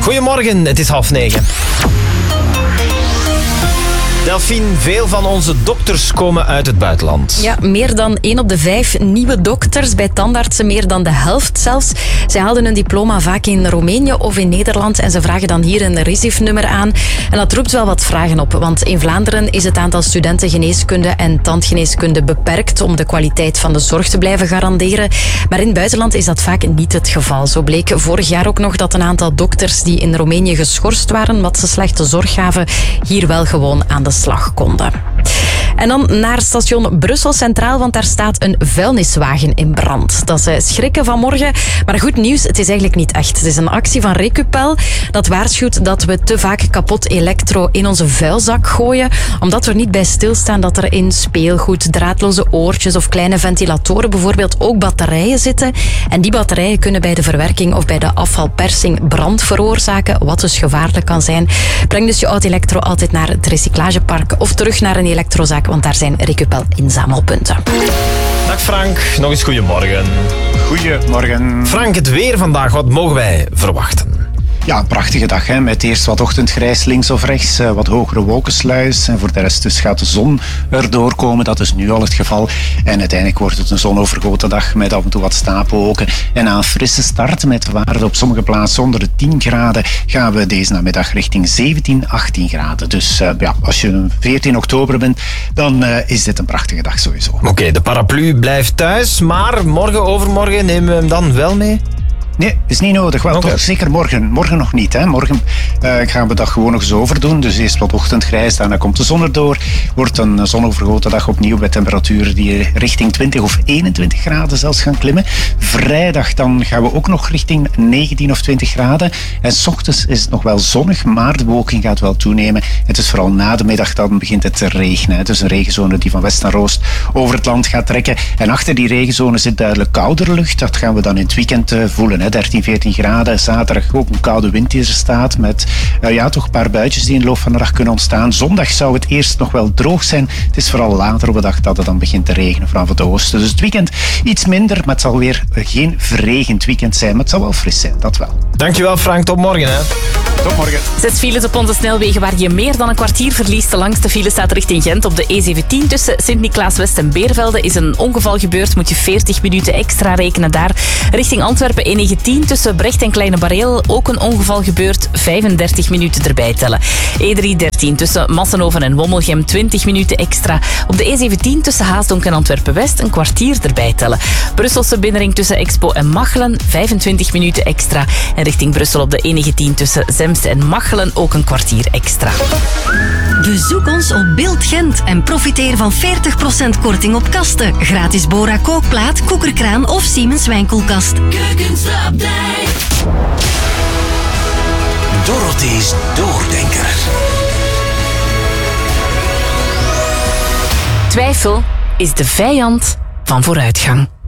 Goedemorgen, het is 8:30. Delphine, veel van onze dokters komen uit het buitenland. Ja, meer dan 1 op de 5 nieuwe dokters, bij tandartsen meer dan de helft zelfs. Zij haalden hun diploma vaak in Roemenië of in Nederland en ze vragen dan hier een RISIF-nummer aan. En dat roept wel wat vragen op, want in Vlaanderen is het aantal studenten geneeskunde en tandgeneeskunde beperkt om de kwaliteit van de zorg te blijven garanderen. Maar in het buitenland is dat vaak niet het geval. Zo bleek vorig jaar ook nog dat een aantal dokters die in Roemenië geschorst waren, omdat ze slechte zorg gaven, hier wel gewoon aan de slag konden. En dan naar station Brussel Centraal, want daar staat een vuilniswagen in brand. Dat is schrikken vanmorgen, maar goed nieuws, het is eigenlijk niet echt. Het is een actie van Recupel dat waarschuwt dat we te vaak kapot elektro in onze vuilzak gooien, omdat we er niet bij stilstaan dat er in speelgoed, draadloze oortjes of kleine ventilatoren bijvoorbeeld ook batterijen zitten. En die batterijen kunnen bij de verwerking of bij de afvalpersing brand veroorzaken, wat dus gevaarlijk kan zijn. Breng dus je oud elektro altijd naar het recyclagepark of terug naar een elektrozaak, want daar zijn Recupel inzamelpunten. Dag Frank, nog eens goedemorgen. Goedemorgen. Frank, het weer vandaag, wat mogen wij verwachten? Ja, een prachtige dag, hè? Met eerst wat ochtendgrijs links of rechts, wat hogere wolkensluis. En voor de rest dus gaat de zon erdoor komen. Dat is nu al het geval. En uiteindelijk wordt het een zonovergoten dag met af en toe wat stapelwolken. En na een frisse start met waarden op sommige plaatsen onder de 10 graden gaan we deze namiddag richting 17, 18 graden. Dus als je 14 oktober bent, dan is dit een prachtige dag sowieso. Oké, de paraplu blijft thuis, maar morgen, overmorgen nemen we hem dan wel mee? Nee, is niet nodig. Wel, toch zeker morgen. Morgen nog niet. Hè. Morgen gaan we dat gewoon nog eens overdoen. Dus eerst wat ochtendgrijs, daarna komt de zon erdoor. Wordt een zonovergoten dag opnieuw bij temperaturen die richting 20 of 21 graden zelfs gaan klimmen. Vrijdag dan gaan we ook nog richting 19 of 20 graden. En 's ochtends is het nog wel zonnig, maar de bewolking gaat wel toenemen. Het is vooral na de middag dan begint het te regenen. Het is een regenzone die van west naar oost over het land gaat trekken. En achter die regenzone zit duidelijk koudere lucht. Dat gaan we dan in het weekend voelen. 13, 14 graden. Zaterdag ook een koude wind die er staat met toch een paar buitjes die in de loop van de dag kunnen ontstaan. Zondag zou het eerst nog wel droog zijn. Het is vooral later op de dag dat het dan begint te regenen vanaf het oosten. Dus het weekend iets minder, maar het zal weer geen verregend weekend zijn. Maar het zal wel fris zijn, dat wel. Dankjewel Frank, tot morgen. Hè. Tot morgen. 6 files op onze snelwegen waar je meer dan een kwartier verliest. De langste file staat richting Gent op de E17 tussen Sint-Niklaas-West en Beervelde. Is een ongeval gebeurd, moet je 40 minuten extra rekenen daar. Richting Antwerpen E19 tussen Brecht en Kleine Bareel ook een ongeval gebeurd, 35 minuten erbij tellen. E313 tussen Massenhoven en Wommelgem 20 minuten extra. Op de E17 tussen Haasdonk en Antwerpen-West een kwartier erbij tellen. Brusselse binnenring tussen Expo en Machelen 25 minuten extra. En richting Brussel op de E19 tussen Zemst en Machelen ook een kwartier extra. Bezoek ons op Beeld Gent en profiteer van 40% korting op kasten. Gratis Bora kookplaat, koekerkraan of Siemens wijnkoelkast. Dorothy's Doordenker. Twijfel is de vijand van vooruitgang.